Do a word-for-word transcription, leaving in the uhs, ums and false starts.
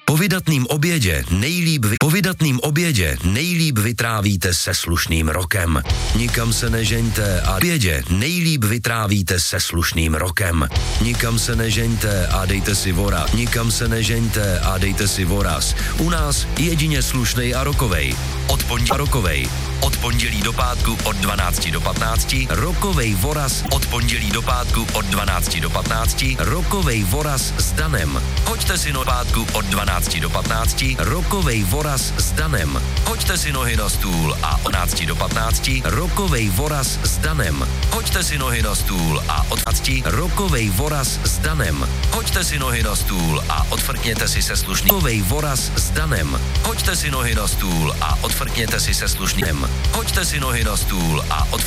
Po vydatným obědě nejlíp vy... Po vydatným obědě nejlíp vytrávíte se slušným rokem. Nikam se nežeňte a obědě nejlíp vytrávíte se slušným rokem. Nikam se nežeňte a dejte si vora. Nikam se nežeňte a dejte si voraz. U nás jedině slušnej a rokovej. Od pondělí rokovej. Od pondělí do pátku od dvanácti do patnácti. Rokovej voraz od pondělí do pátku od dvanácti do patnácti. Rokovej voraz s Danem. Hoďte si no pátku od dvanácti do patnácti. Rokovej voraz s Danem. Hoďte si nohy na stůl a od dvanácti do patnácti. Rokovej voraz s Danem. Hoďte si nohy na stůl a od patnácti. Rokovej voraz s Danem. Hoďte si nohy na stůl a odfrkněte si se slušným. Rokovej voraz s Danem. Hoďte si nohy na stůl a odfrkněte si se slušným. Hoďte si nohy na stůl a odfrkněte